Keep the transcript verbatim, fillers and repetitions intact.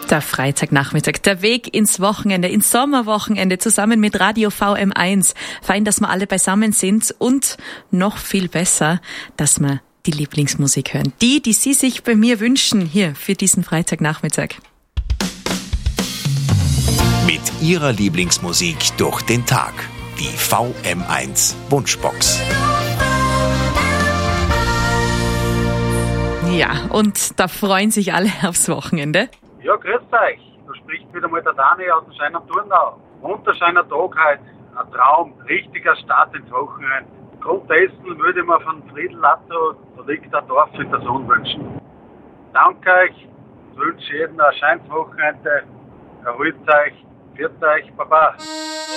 Der Freitagnachmittag, der Weg ins Wochenende, ins Sommerwochenende, zusammen mit Radio V M eins. Fein, dass wir alle beisammen sind und noch viel besser, dass wir die Lieblingsmusik hören. Die, die Sie sich bei mir wünschen, hier für diesen Freitagnachmittag. Mit Ihrer Lieblingsmusik durch den Tag. Die V M eins Wunschbox. Ja, und da freuen sich alle aufs Wochenende. Ja, grüß euch. Da spricht wieder mal der Dani aus dem Schein am Turnau. Wunderschöner Tag heute. Ein Traum. Richtiger Start ins Wochenende. Aufgrund dessen würde ich mir von Friedl Latto, da liegt ein Dorf in der Sonne wünschen. Danke euch. Ich wünsche jedem ein schönes Wochenende. Erholt euch. Pfiat euch. Baba.